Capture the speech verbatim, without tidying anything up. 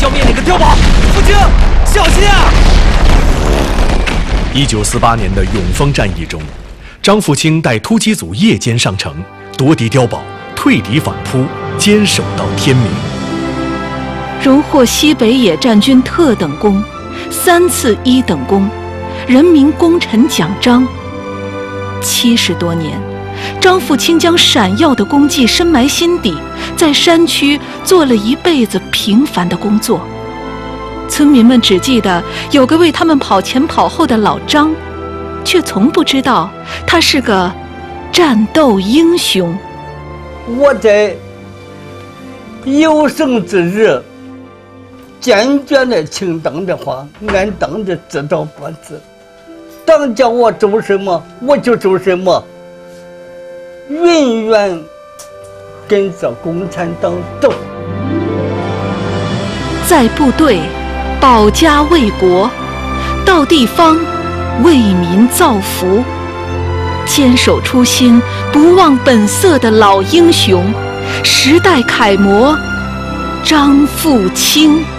消灭那个碉堡。父亲，小心啊！ 一九四八年的永丰战役中，张富清带突击组夜间上城，夺敌碉堡，退敌反扑，坚守到天明， 荣获西北野战军特等功、三次一等功、人民功臣奖章。七十多年，张富清将闪耀的功绩深埋心底，在山区做了一辈子平凡的工作。村民们只记得有个为他们跑前跑后的老张，却从不知道他是个战斗英雄。 我在有生之日坚决的听党的话，按党的指导办事。党叫我做什么，我就做什么，永远跟着共产党走。 在部队保家卫国，到地方为民造福，坚守初心不忘本色的老英雄，时代楷模张富清。